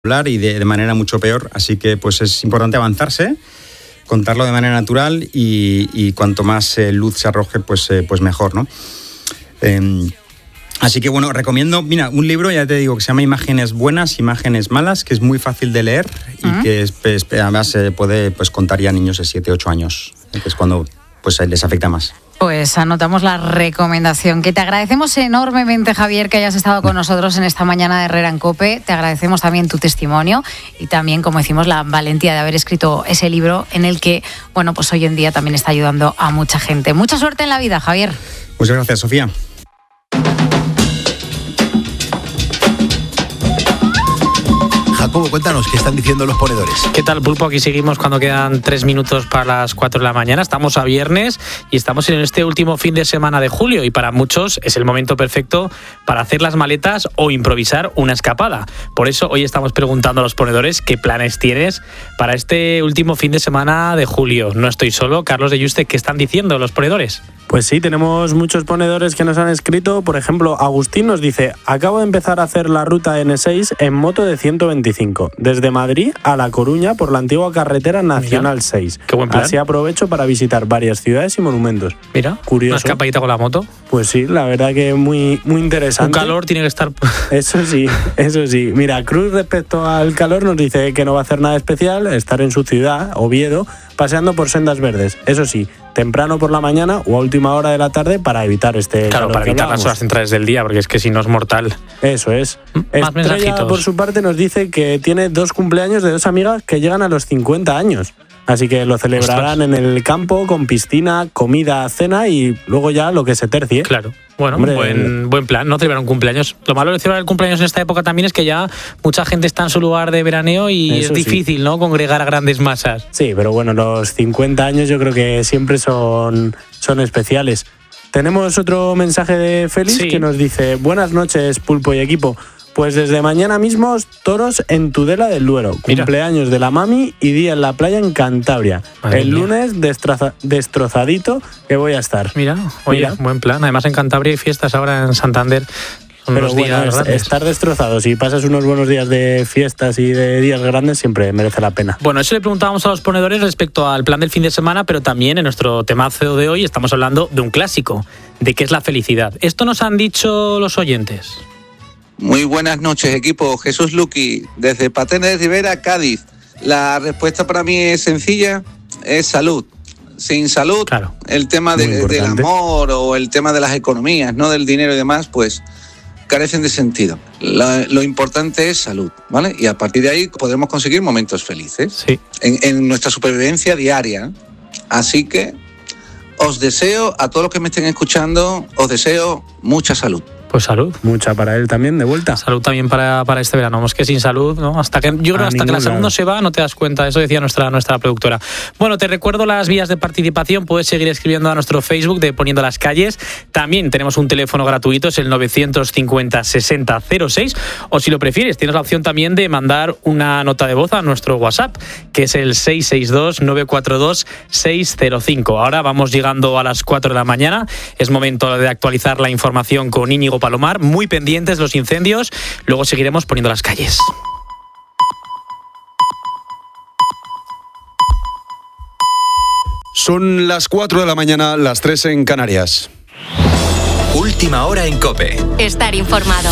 y de manera mucho peor, así que pues es importante avanzarse, contarlo de manera natural y cuanto más luz se arroje, pues mejor, ¿no? Así que bueno, recomiendo, mira, un libro, ya te digo, que se llama Imágenes buenas, imágenes malas, que es muy fácil de leer y que además se puede contar ya a niños de 7, 8 años, que es cuando pues les afecta más. Pues anotamos la recomendación, que te agradecemos enormemente, Javier, que hayas estado con nosotros en esta mañana de Herrera en COPE. Te agradecemos también tu testimonio y también, como decimos, la valentía de haber escrito ese libro en el que, bueno, pues hoy en día también está ayudando a mucha gente. Mucha suerte en la vida, Javier. Muchas gracias, Sofía. Jacobo, cuéntanos, ¿qué están diciendo los ponedores? ¿Qué tal, Pulpo? Aquí seguimos cuando quedan 3 minutos para las 4 de la mañana. Estamos a viernes y estamos en este último fin de semana de julio y para muchos es el momento perfecto para hacer las maletas o improvisar una escapada. Por eso hoy estamos preguntando a los ponedores qué planes tienes para este último fin de semana de julio. No estoy solo. Carlos de Yuste, ¿qué están diciendo los ponedores? Pues sí, tenemos muchos ponedores que nos han escrito. Por ejemplo, Agustín nos dice: acabo de empezar a hacer la ruta N6 en moto de 125, desde Madrid a La Coruña por la antigua carretera nacional 6. Qué buen plan. Así aprovecho para visitar varias ciudades y monumentos. Mira, curioso. Una escapadita con la moto. Pues sí, la verdad que muy interesante. Un calor tiene que estar... Eso sí. Mira, Cruz, respecto al calor, nos dice que no va a hacer nada especial, estar en su ciudad, Oviedo, paseando por sendas verdes. Eso sí, temprano por la mañana o a última hora de la tarde para evitar este Claro, calor, para evitar las horas centrales del día, porque es que si no es mortal. Eso es. Más Estrella, mensajitos. por su parte, nos dice que tiene 2 cumpleaños de 2 amigas que llegan a los 50 años. Así que lo celebrarán en el campo, con piscina, comida, cena y luego ya lo que se tercie. Claro. Bueno, Hombre, buen plan, no celebrar un cumpleaños. Lo malo de celebrar el cumpleaños en esta época también es que ya mucha gente está en su lugar de veraneo y Eso es difícil, ¿no?, congregar a grandes masas. Sí, pero bueno, los 50 años yo creo que siempre son especiales. Tenemos otro mensaje de Félix que nos dice: buenas noches, Pulpo y equipo. Pues desde mañana mismo, toros en Tudela del Duero. Mira. Cumpleaños de la mami y día en la playa en Cantabria. Madre el mía. lunes, destrozadito que voy a estar. Mira, oye, buen plan. Además en Cantabria hay fiestas ahora en Santander. Son Pero los bueno, días grandes. estar destrozado, si pasas unos buenos días de fiestas y de días grandes, siempre merece la pena. Bueno, eso le preguntábamos a los ponedores respecto al plan del fin de semana, pero también en nuestro temazo de hoy estamos hablando de un clásico, de qué es la felicidad. Esto nos han dicho los oyentes. Muy buenas noches, equipo. Jesús Luqui, desde Patena de Rivera, Cádiz. La respuesta para mí es sencilla, es salud. Sin salud, claro, el tema del amor o el tema de las economías, no del dinero y demás, pues carecen de sentido. Lo importante es salud, ¿vale? Y a partir de ahí podremos conseguir momentos felices en nuestra supervivencia diaria. Así que os deseo, a todos los que me estén escuchando, os deseo mucha salud. Pues salud. Mucha para él también, de vuelta. Salud también para este verano. Es que sin salud, ¿no? Yo creo que hasta que la salud no se va, no te das cuenta. Eso decía nuestra productora. Bueno, te recuerdo las vías de participación. Puedes seguir escribiendo a nuestro Facebook de Poniendo las Calles. También tenemos un teléfono gratuito, es el 950 60 06. O si lo prefieres, tienes la opción también de mandar una nota de voz a nuestro WhatsApp, que es el 662 942 605. Ahora vamos llegando a las 4 de la mañana. Es momento de actualizar la información con Íñigo Palomar, muy pendientes los incendios. Luego seguiremos Poniendo las Calles. Son las 4 de la mañana, las 3 en Canarias. Última hora en COPE. Estar informado.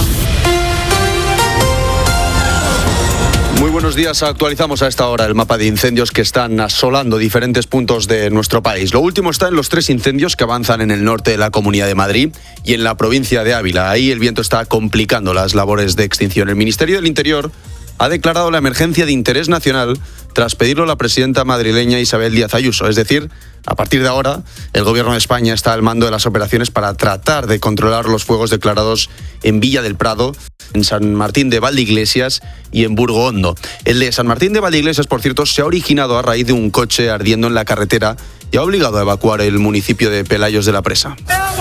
Muy buenos días, actualizamos a esta hora el mapa de incendios que están asolando diferentes puntos de nuestro país. Lo último está en los 3 incendios que avanzan en el norte de la Comunidad de Madrid y en la provincia de Ávila. Ahí el viento está complicando las labores de extinción. El Ministerio del Interior ha declarado la emergencia de interés nacional tras pedirlo la presidenta madrileña Isabel Díaz Ayuso. Es decir, a partir de ahora, el Gobierno de España está al mando de las operaciones para tratar de controlar los fuegos declarados en Villa del Prado, en San Martín de Valdeiglesias y en Burgo Hondo. El de San Martín de Valdeiglesias, por cierto, se ha originado a raíz de un coche ardiendo en la carretera y ha obligado a evacuar el municipio de Pelayos de la Presa.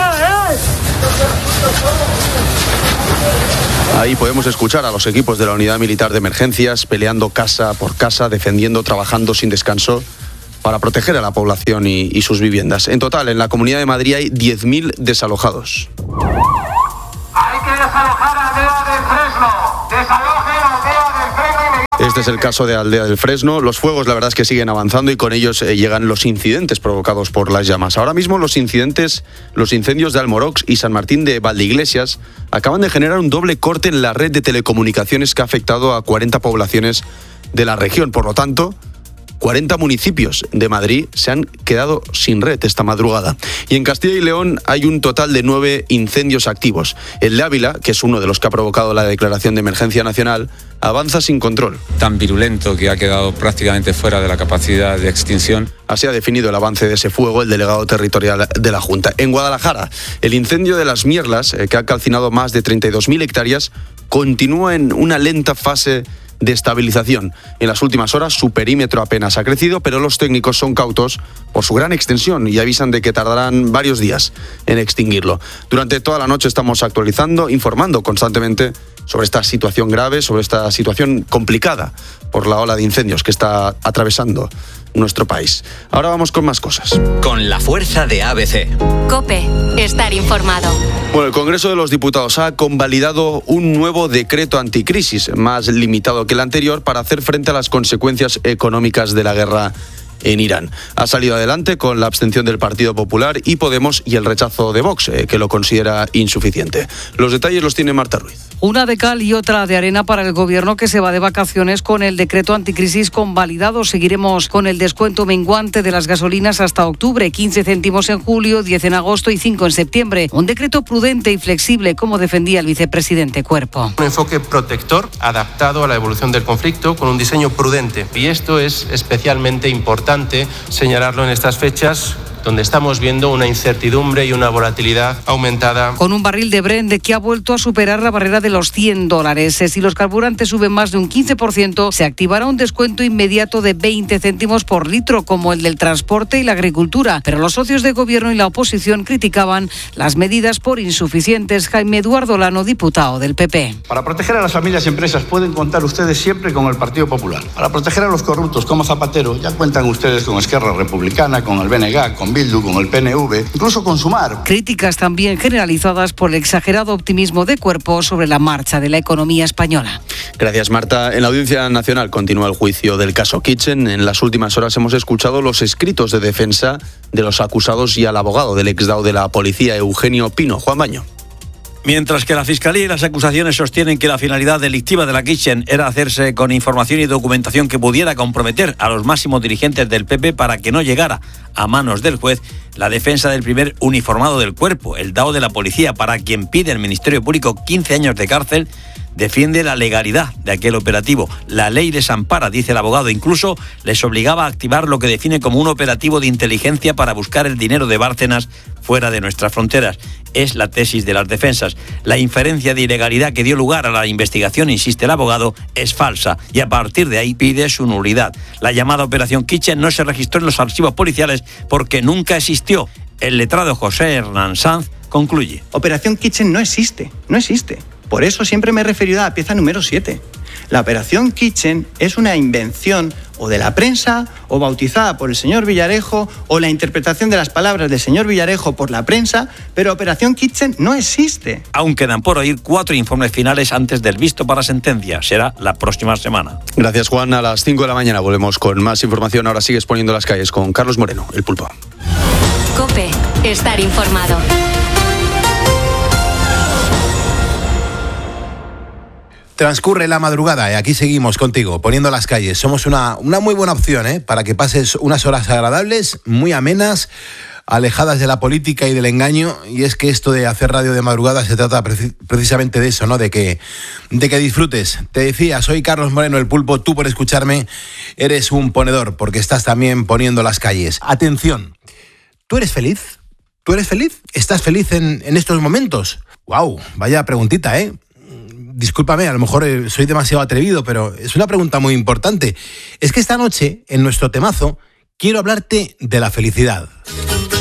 Ahí podemos escuchar a los equipos de la Unidad Militar de Emergencias peleando casa por casa, defendiendo, trabajando sin descanso para proteger a la población y sus viviendas. En total, en la Comunidad de Madrid hay 10.000 desalojados. Hay que desalojar a Aldea del Fresno. Desalojen a Aldea del Fresno Este es el caso de Aldea del Fresno. Los fuegos, la verdad es que siguen avanzando y con ellos llegan los incidentes provocados por las llamas. Ahora mismo los incendios de Almorox y San Martín de Valdeiglesias acaban de generar un doble corte en la red de telecomunicaciones que ha afectado a 40 poblaciones de la región. Por lo tanto, 40 municipios de Madrid se han quedado sin red esta madrugada. Y en Castilla y León hay un total de 9 incendios activos. El de Ávila, que es uno de los que ha provocado la declaración de emergencia nacional, avanza sin control. Tan virulento que ha quedado prácticamente fuera de la capacidad de extinción. Así ha definido el avance de ese fuego el delegado territorial de la Junta. En Guadalajara, el incendio de Las Mierlas, que ha calcinado más de 32.000 hectáreas, continúa en una lenta fase de estabilización. En las últimas horas su perímetro apenas ha crecido, pero los técnicos son cautos por su gran extensión y avisan de que tardarán varios días en extinguirlo. Durante toda la noche estamos actualizando, informando constantemente sobre esta situación grave, sobre esta situación complicada por la ola de incendios que está atravesando nuestro país. Ahora vamos con más cosas. Con la fuerza de ABC. COPE. Estar informado. Bueno, el Congreso de los Diputados ha convalidado un nuevo decreto anticrisis, más limitado que el anterior, para hacer frente a las consecuencias económicas de la guerra en Irán. Ha salido adelante con la abstención del Partido Popular y Podemos y el rechazo de Vox, que lo considera insuficiente. Los detalles los tiene Marta Ruiz. Una de cal y otra de arena para el gobierno que se va de vacaciones con el decreto anticrisis convalidado. Seguiremos con el descuento menguante de las gasolinas hasta octubre, 15 céntimos en julio, 10 en agosto y 5 en septiembre. Un decreto prudente y flexible, como defendía el vicepresidente Cuerpo. Un enfoque protector, adaptado a la evolución del conflicto, con un diseño prudente. Y esto es especialmente importante señalarlo en estas fechas, donde estamos viendo una incertidumbre y una volatilidad aumentada. Con un barril de Brent que ha vuelto a superar la barrera de los $100. Si los carburantes suben más de un 15%, se activará un descuento inmediato de 20 céntimos por litro, como el del transporte y la agricultura. Pero los socios de gobierno y la oposición criticaban las medidas por insuficientes. Jaime Eduardo Lano, diputado del PP. Para proteger a las familias y empresas pueden contar ustedes siempre con el Partido Popular. Para proteger a los corruptos como Zapatero, ya cuentan ustedes con Esquerra Republicana, con el BNG, con Bildu, con el PNV, incluso con Sumar. Críticas también generalizadas por el exagerado optimismo de Cuerpo sobre la marcha de la economía española. Gracias, Marta. En la Audiencia Nacional continúa el juicio del caso Kitchen. En las últimas horas hemos escuchado los escritos de defensa de los acusados y al abogado del exdao de la policía, Eugenio Pino. Juan Baño. Mientras que la Fiscalía y las acusaciones sostienen que la finalidad delictiva de la Kitchen era hacerse con información y documentación que pudiera comprometer a los máximos dirigentes del PP para que no llegara a manos del juez, la defensa del primer uniformado del Cuerpo, el DAO de la policía, para quien pide el Ministerio Público 15 años de cárcel, defiende la legalidad de aquel operativo. La ley les ampara, dice el abogado, incluso les obligaba a activar lo que define como un operativo de inteligencia para buscar el dinero de Bárcenas fuera de nuestras fronteras. Es la tesis de las defensas. La inferencia de ilegalidad que dio lugar a la investigación, insiste el abogado, es falsa y a partir de ahí pide su nulidad. La llamada Operación Kitchen no se registró en los archivos policiales porque nunca existió. El letrado José Hernán Sanz concluye. Operación Kitchen no existe, no existe. Por eso siempre me he referido a la pieza número 7. La Operación Kitchen es una invención o de la prensa o bautizada por el señor Villarejo o la interpretación de las palabras del señor Villarejo por la prensa, pero Operación Kitchen no existe. Aún quedan por oír 4 informes finales antes del visto para sentencia. Será la próxima semana. Gracias, Juan. A las 5 de la mañana volvemos con más información. Ahora sigues poniendo las calles con Carlos Moreno, el Pulpo. COPE. Estar informado. Transcurre la madrugada y aquí seguimos contigo, poniendo las calles. Somos una muy buena opción, para que pases unas horas agradables, muy amenas, alejadas de la política y del engaño. Y es que esto de hacer radio de madrugada se trata precisamente de eso, ¿no? De que disfrutes. Te decía, soy Carlos Moreno, el Pulpo. Tú, por escucharme, eres un ponedor, porque estás también poniendo las calles. Atención, ¿tú eres feliz? ¿Tú eres feliz? ¿Estás feliz en estos momentos? ¡Wow! Vaya preguntita, Discúlpame, a lo mejor soy demasiado atrevido, pero es una pregunta muy importante. Es que esta noche, en nuestro temazo, quiero hablarte de la felicidad.